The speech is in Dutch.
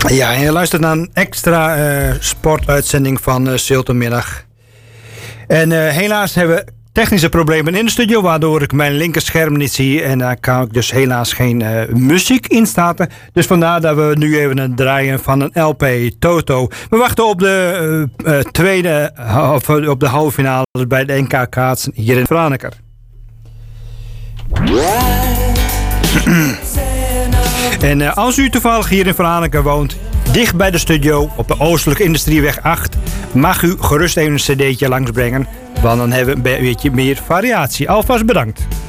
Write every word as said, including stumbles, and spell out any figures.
Ja, en je luistert naar een extra uh, sportuitzending van uh, Ziltermiddag. En uh, helaas hebben we technische problemen in de studio, waardoor ik mijn linkerscherm niet zie. En daar kan ik dus helaas geen uh, muziek instarten. Dus vandaar dat we nu even het draaien van een L P Toto. We wachten op de uh, uh, tweede, of uh, op de halve finale bij de N K kaatsen hier in Franeker. En uh, als u toevallig hier in Franeker woont, dicht bij de studio op de Oostelijke Industrieweg acht, mag u gerust even een cd'tje langsbrengen, want dan hebben we een beetje meer variatie. Alvast bedankt.